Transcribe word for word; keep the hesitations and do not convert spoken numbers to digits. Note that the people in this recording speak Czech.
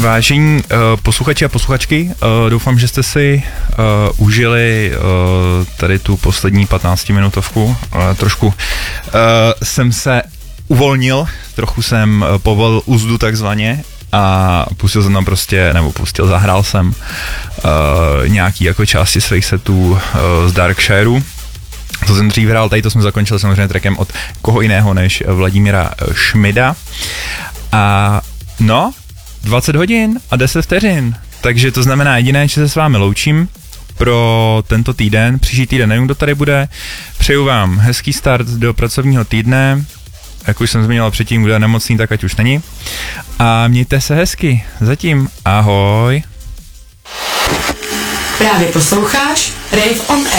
Vážení uh, posluchači a posluchačky, uh, doufám, že jste si uh, užili uh, tady tu poslední patnáctiminutovku. Uh, trošku uh, jsem se uvolnil, trochu jsem uh, povolil úzdu takzvaně a pustil jsem tam prostě, nebo pustil, zahrál jsem uh, nějaký jako části svých setů uh, z Darkshireu. To jsem dřív hrál, tady to jsme zakončili samozřejmě trackem od koho jiného než Vladimíra Šmida. A no, dvacet hodin a deset vteřin. Takže to znamená jediné, že se s vámi loučím pro tento týden. Příští týden nevím, kdo tady bude. Přeju vám hezký start do pracovního týdne. Jak už jsem zmínil předtím, kdo je nemocný, tak ať už není. A mějte se hezky. Zatím ahoj. Právě posloucháš Rave on Air.